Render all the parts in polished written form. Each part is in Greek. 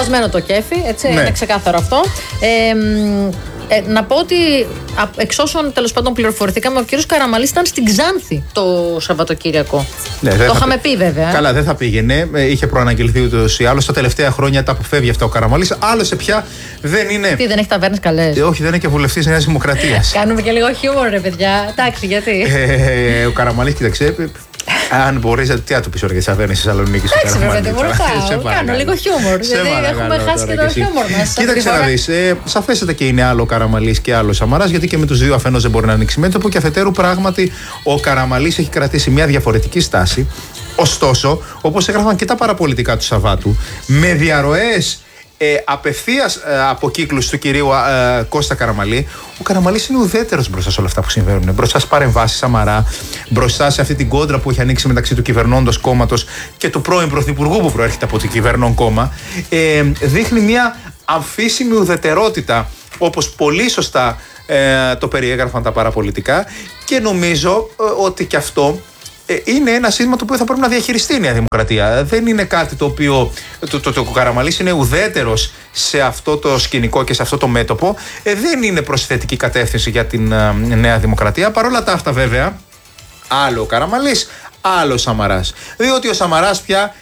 Σπασμένο το κέφι, έτσι, είναι ξεκάθαρο αυτό. Να πω ότι εξ όσων τέλος πάντων πληροφορηθήκαμε, ο κύριος Καραμανλής ήταν στην Ξάνθη το Σαββατοκύριακο. Το είχαμε πει βέβαια. Καλά, δεν θα πήγαινε. Είχε προαναγγελθεί ούτως ή άλλως. Τα τελευταία χρόνια τα αποφεύγει αυτά ο Καραμανλής. Άλλωστε πια δεν είναι. Τι, δεν έχει ταβέρνες καλές? Όχι, δεν είναι και βουλευτής Νέας Δημοκρατίας. Κάνουμε και λίγο χιούμορ, ρε παιδιά. Εντάξει, γιατί. Ο Καραμανλής, κοίταξε. Αν μπορείς, τι να του πεις για τις ταβέρνες της Θεσσαλονίκης? Εντάξει, βέβαια, δεν ρωτάω. Κάνω λίγο χιούμορ. Γιατί έχουμε χάσει και το χιούμορ μας. Κοίταξε να δεις. Σαφέστατα και είναι άλλο ο Καραμανλής και άλλο ο Σαμαράς, γιατί και με τους δύο αφενός δεν μπορεί να ανοίξει μέτωπο και αφετέρου πράγματι ο Καραμανλής έχει κρατήσει μια διαφορετική στάση. Ωστόσο, όπως έγραφαν και τα παραπολιτικά του Σαββάτου, με διαρροές απευθείας από κύκλους του κυρίου Κώστα Καραμανλή, ο Καραμανλής είναι ουδέτερος μπροστά σε όλα αυτά που συμβαίνουν. Μπροστά στις παρεμβάσεις Σαμαρά, μπροστά σε αυτή την κόντρα που έχει ανοίξει μεταξύ του κυβερνώντος κόμματος και του πρώην πρωθυπουργού που προέρχεται από το κυβερνών κόμμα. Δείχνει μια αμφίσιμη ουδετερότητα, όπως πολύ σωστά το περιέγραφαν τα παραπολιτικά, και νομίζω ότι και αυτό είναι ένα σύστημα το οποίο θα πρέπει να διαχειριστεί η Νέα Δημοκρατία. Δεν είναι κάτι το οποίο ο Καραμανλής είναι ουδέτερος σε αυτό το σκηνικό και σε αυτό το μέτωπο. Δεν είναι προσθετική κατεύθυνση για την Νέα Δημοκρατία. Παρ' όλα τα αυτά, βέβαια, άλλο ο Καραμανλής, άλλο ο Σαμαράς. Διότι ο Σαμαράς πια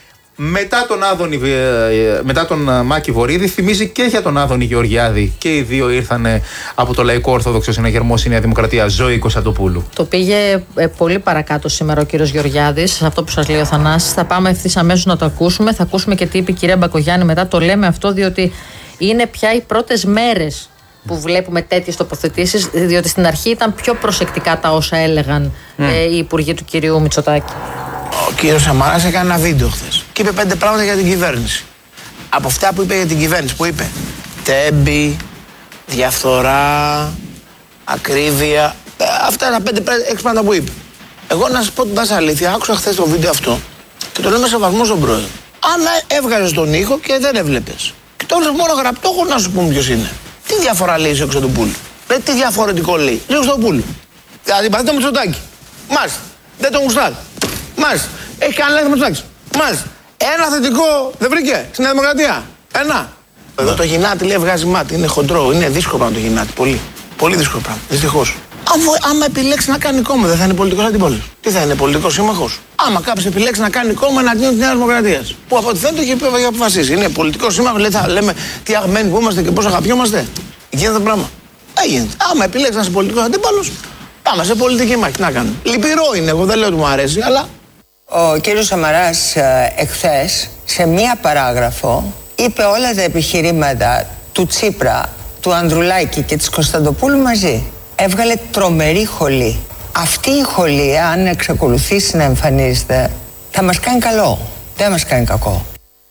μετά τον Μάκη Βορίδη θυμίζει και για τον Άδωνη Γεωργιάδη. Και οι δύο ήρθαν από το Λαϊκό Ορθόδοξο Συναγερμό στη Νέα Δημοκρατία. Ζωή Κωνσταντοπούλου. Το πήγε πολύ παρακάτω σήμερα ο κύριος Γεωργιάδης, σε αυτό που σας λέει ο Θανάσης. Θα πάμε ευθύς αμέσως να το ακούσουμε. Θα ακούσουμε και τι είπε η κυρία Μπακογιάννη μετά. Το λέμε αυτό διότι είναι πια οι πρώτες μέρες που βλέπουμε τέτοιες τοποθετήσεις, διότι στην αρχή ήταν πιο προσεκτικά τα όσα έλεγαν οι υπουργοί του κυρίου Μητσοτάκη. Ο κύριος Σαμαράς έκανε ένα βίντεο χθες και είπε 5 πράγματα για την κυβέρνηση. Από αυτά που είπε για την κυβέρνηση, που είπε τέμπη, διαφθορά, ακρίβεια, αυτά τα 5-6 πράγματα που είπε. Εγώ να σας πω την πάσα αλήθεια, άκουσα χθες το βίντεο αυτό και το λέω με σεβασμό στον πρόεδρο. Αν έβγαζες τον ήχο και δεν έβλεπες, και τώρα μόνο γραπτό έχω να σου πούμε ποιος είναι. Τι διαφορά λέει ο Κωνσταντοπούλου? Τι διαφορετικό λέει ο Κωνσταντοπούλου? Δηλαδή, παθείτε Μητσοτάκη. Μάλιστα. Δεν τον γουστάρει. Μάλιστα. Έχει κάνει λάθη Μητσοτάκης. Μάλιστα. Ένα θετικό δεν βρήκε στην Νέα Δημοκρατία. Ένα. Εδώ το γυνάτι λέει βγάζει μάτι. Είναι χοντρό. Είναι δύσκολο πράγμα το γυνάτι. Πολύ. Πολύ δύσκολο πράγμα. Δυστυχώς. Άμα επιλέξει να κάνει κόμμα, δεν θα είναι πολιτικός αντιπόλος? Τι θα είναι, πολιτικός σύμμαχος? Άμα κάποιος επιλέξει να κάνει κόμμα εναντίον της Νέας Δημοκρατίας, που από ό,τι φαίνεται έχει αποφασίσει, είναι πολιτικός σύμμαχος, θα λέμε τι αγμένοι που είμαστε και πώς αγαπιόμαστε. Γίνεται το πράγμα. Γίνεται. Άμα επιλέξει να είσαι πολιτικός αντίπαλος, πάμε σε πολιτική μάχη. Να κάνουμε. Λυπηρό είναι, εγώ δεν λέω ότι μου αρέσει, αλλά. Ο κύριος Σαμαράς εχθές σε μία παράγραφο είπε όλα τα επιχειρήματα του Τσίπρα, του Ανδρουλάκη και της Κωνσταντοπούλου μαζί. Έβγαλε τρομερή χολή. Αυτή η χολή, αν εξακολουθήσει να εμφανίζεται, θα μας κάνει καλό. Δεν μας κάνει κακό.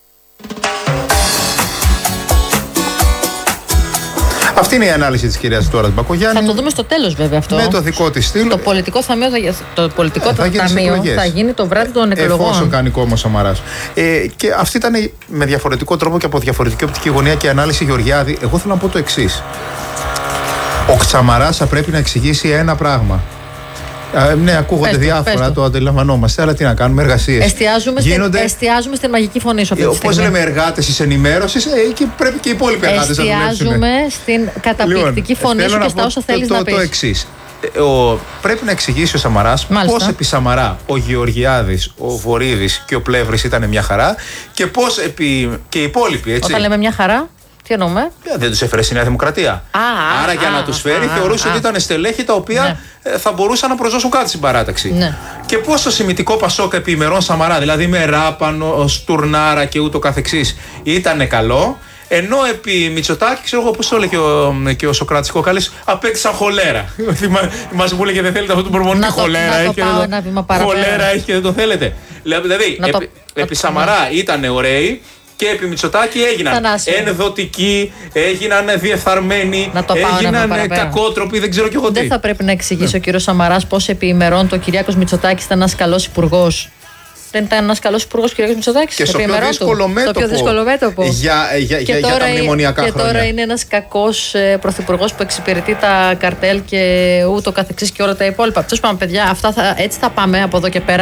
Αυτή είναι η ανάλυση της κυρίας Δώρας Μπακογιάννη. Θα το δούμε στο τέλος, βέβαια, αυτό. Με το δικό της στυλ. Το πολιτικό ταμείο θα γίνει το βράδυ των εκλογών. Εφόσον κάνει κόμμα ο Σαμαράς. Και αυτή ήταν με διαφορετικό τρόπο και από διαφορετική οπτική γωνία και ανάλυση Γεωργιάδη. Εγώ θέλω να πω το εξής. Ο Σαμαράς θα πρέπει να εξηγήσει ένα πράγμα. Ναι, ακούγονται διάφορα, το αντιλαμβανόμαστε, αλλά τι να κάνουμε, εργασίες. Εστιάζουμε στην μαγική φωνή σου. Όπως λέμε, εργάτες της ενημέρωσης, και πρέπει και οι υπόλοιποι εργάτες να δουλέψουν. Εστιάζουμε στην καταπληκτική φωνή σου και στα όσα θέλεις να πεις. Το εξής. Πρέπει να εξηγήσει ο Σαμαράς πώς επί Σαμαρά ο Γεωργιάδης, ο Βορίδης και ο Πλεύρης ήταν μια χαρά και πώς επί και οι υπόλοιποι, έτσι. Όταν λέμε μια χαρά, τι εννοούμε? Δεν τους έφερε η Νέα Δημοκρατία. Άρα για να τους φέρει θεωρούσε ότι ήταν στελέχη τα οποία θα μπορούσαν να προσδώσουν κάτι στην παράταξη. Ναι. Και πώς το σημητικό Πασόκ επί ημερών Σαμαρά, δηλαδή με Ράπανο, Στουρνάρα και ούτω καθεξής, ήταν καλό, ενώ επί Μητσοτάκη, ξέρω εγώ πώς το έλεγε και ο Σοκράτης Κόκαλης, απέκτησαν χολέρα. Θυμάσαι που έλεγε δεν θέλετε αυτό το προμονή χολέρα έχει και δεν το θέλετε. Δηλαδή επί Σαμαρά ήταν ωραίοι. Και επί Μητσοτάκη έγιναν ενδοτικοί, έγιναν διεφθαρμένοι, έγιναν κακότροποι, δεν ξέρω κι εγώ τι. Δεν θα πρέπει να εξηγήσει ο κύριος Σαμαράς πώς επί ημερών το Κυριάκος Μητσοτάκης ήταν ένας καλός υπουργός? Δεν ήταν ένας καλός υπουργός ο Κυριάκος Μητσοτάκης? Και στο πιο δύσκολο μέτωπο για τα μνημονιακά χρόνια. Και τώρα είναι ένας κακός πρωθυπουργός που εξυπηρετεί τα καρτέλ και ούτω καθεξής και όλα τα υπόλοιπα. Τέλος πάντων, παιδιά, έτσι θα πάμε από εδώ και πέρα.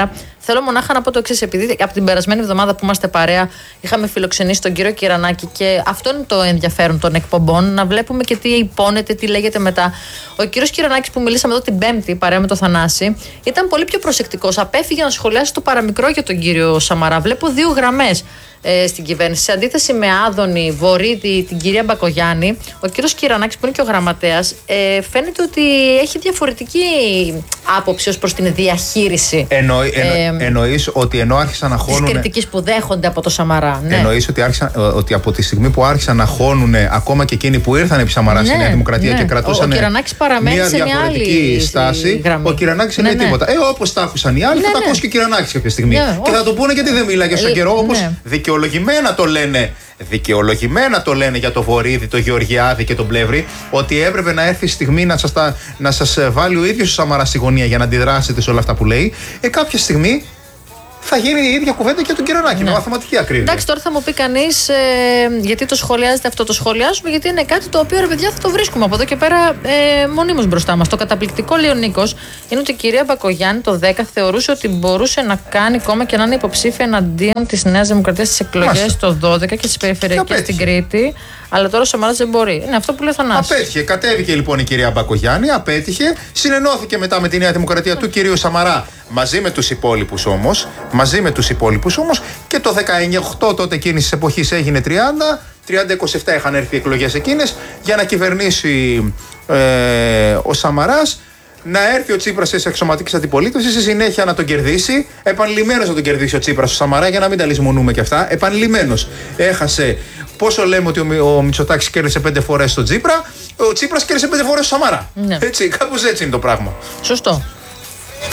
θέλω μονάχα να πω το εξής. Επειδή από την περασμένη εβδομάδα που είμαστε παρέα, είχαμε φιλοξενήσει τον κύριο Κυρανάκη και αυτό είναι το ενδιαφέρον των εκπομπών, να βλέπουμε και τι υπόνεται, τι λέγεται μετά. Ο κύριος Κυρανάκης που μιλήσαμε εδώ την Πέμπτη, παρέα με το Θανάση, ήταν πολύ πιο προσεκτικός. Απέφυγε να σχολιάσει το παραμικρό για τον κύριο Σαμαρά. Βλέπω δύο γραμμές στην κυβέρνηση. Σε αντίθεση με Άδωνη, Βορίδη, την κυρία Μπακογιάννη, ο κύριος Κυρανάκης, που είναι και ο γραμματέας, φαίνεται ότι έχει διαφορετική άποψη ως προς την διαχείριση. Εννοείς ότι ενώ άρχισαν να χώνουν. Της κριτικής που δέχονται από το Σαμαρά. Ναι. Εννοείς ότι από τη στιγμή που άρχισαν να χώνουν ακόμα και εκείνοι που ήρθαν επί Σαμαρά στη Νέα Δημοκρατία και κρατούσαν μια διαφορετική στάση, ο Κυρανάκης είναι τίποτα. Όπως τα άκουσαν οι άλλοι, θα τα ακούσει και ο Κυρανάκης κάποια στιγμή. Και θα του πούνε γιατί δεν μίλαγε στον καιρό, όπως δικαιολογημένα το λένε για το Βορίδη, το Γεωργιάδη και τον Πλεύρη, ότι έπρεπε να έρθει η στιγμή να σας βάλει ο ίδιος ο Σαμαράς στη γωνία για να αντιδράσετε σε όλα αυτά που λέει. Κάποια στιγμή θα γίνει η ίδια κουβέντα και για τον Κυρανάκη, με μαθηματική ακρίβεια. Εντάξει, τώρα θα μου πει κανείς γιατί το σχολιάζετε αυτό, το σχολιάζουμε, γιατί είναι κάτι το οποίο, ρε παιδιά, θα το βρίσκουμε από εδώ και πέρα μονίμως μπροστά μας. Το καταπληκτικό, λέει ο Νίκος, είναι ότι η κυρία Μπακογιάννη το 10 θεωρούσε ότι μπορούσε να κάνει κόμμα και να είναι υποψήφια εναντίον της Νέας Δημοκρατίας στις εκλογές το 12 και στις περιφερειακές στην Κρήτη. Αλλά τώρα ο Σαμαράς δεν μπορεί. Είναι αυτό που λέει ο Θανάσης. Απέτυχε. Κατέβηκε λοιπόν η κυρία Μπακογιάννη, απέτυχε. Συνενώθηκε μετά με τη Νέα Δημοκρατία του κυρίου Σαμαρά μαζί με τους υπόλοιπους όμως. Και το 19-8 τότε εκείνης της εποχής έγινε 30-27 είχαν έρθει οι εκλογές εκείνες για να κυβερνήσει ο Σαμαράς. Να έρθει ο Τσίπρας σε εξωματικής αντιπολίτευσης, στη συνέχεια να τον κερδίσει. Επανειλημμένος να τον κερδίσει ο Τσίπρας, ο Σαμαρά, για να μην τα λησμονούμε και αυτά. Επανειλημμένος. Έχασε. Πόσο λέμε ότι ο Μητσοτάκης κέρδισε 5 φορές τον Τσίπρα, ο Τσίπρας κέρδισε 5 φορές τον Σαμαρά. Ναι. Έτσι, κάπως έτσι είναι το πράγμα. Σωστό.